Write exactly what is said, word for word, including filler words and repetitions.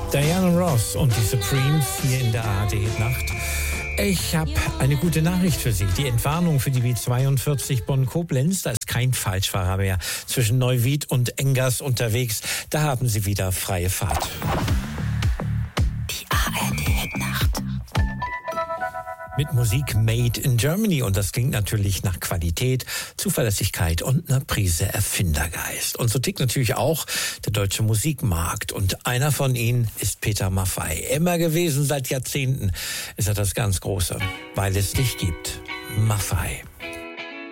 Diana Ross und die Supremes hier in der A R D-Nacht. Ich habe eine gute Nachricht für Sie. Die Entwarnung für die B zweiundvierzig Bonn-Koblenz, da ist kein Falschfahrer mehr zwischen Neuwied und Engers unterwegs. Da haben Sie wieder freie Fahrt. Die A R D-Nacht. Mit Musik made in Germany. Und das klingt natürlich nach Qualität, Zuverlässigkeit und einer Prise Erfindergeist. Und so tickt natürlich auch der deutsche Musikmarkt. Und einer von ihnen ist Peter Maffay. Immer gewesen, seit Jahrzehnten ist er das ganz Große. Weil es dich gibt. Maffay.